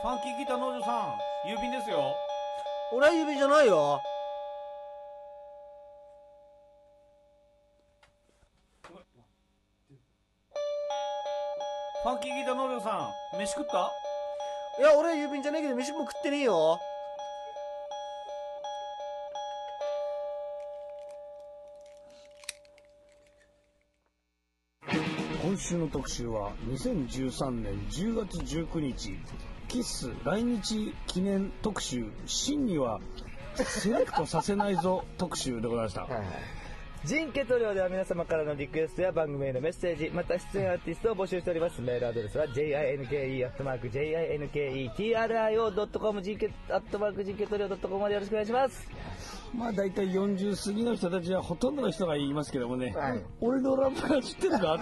ファンキーギター農場さん、郵便ですよ。 俺は指じゃないよ。 ファンキーギター農場さん、飯食った？ いや、俺は郵便じゃねえけど飯も食ってねえよ。 今週の特集は2013年10月19日キッス来日記念特集真にはセレクトさせないぞ特集でございました。 人気塗料では皆様からのリクエストや番組へのメッセージ、また出演アーティストを募集しております。メールアドレスは jinke@jinkeTRIO.com jinke@jinkeTRIO.com までよろしくお願いします。 まあ大体40過ぎの人たちはほとんどの人が言いますけどもね、 はい、 俺のラップが知ってるか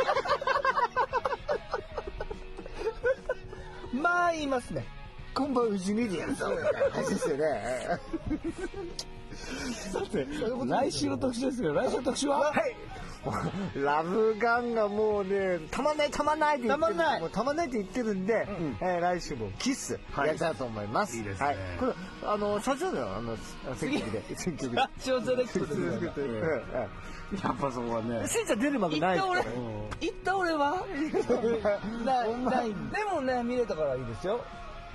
まあ言いますね。 こんばんは、うちねえでやるぞみたいな話ですよね。 さて来週の特集ですけど、来週の特集は、 はい、ラブガンがもうね、たまんないって言ってる、たまんないって言ってるんで、来週もキスやりたいと思います。 いいですね。 はい、これ社長だよ、選挙で社長セレクトでやっぱそこはね、 しんちゃん出るまでない。 行った俺はでもね、見れたからいいですよ。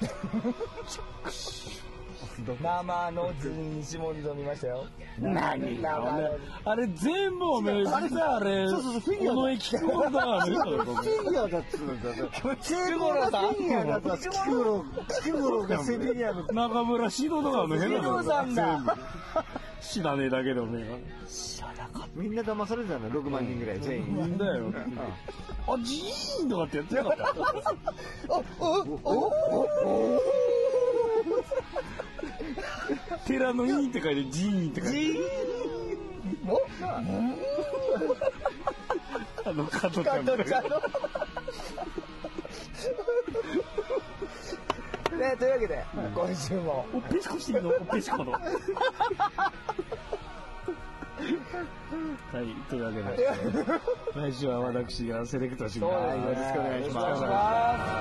生の人一問ぞ見ましたよ。 何あれ全部おめえ実はあれ、 そうフィギュアこの駅キコロだからね。 フィギュアだっつうんだよ。成功なフィギュアだった。キキゴロがフィギュアの中村獅童とかの変なのさんだ。 知らねえだけどね。 知らなかった。 みんな騙されてたの、6万人ぐらい全員。 なんだよ。あ、ジーンとかってやってなかった。寺のイーンって書いてジーンって書いて。ジーン。加藤ちゃんの。 ね、というわけで、今週もおっぺしこしていいの？おっぺしこの。はい、というわけで来週は私がセレクトします。 よろしくお願いします。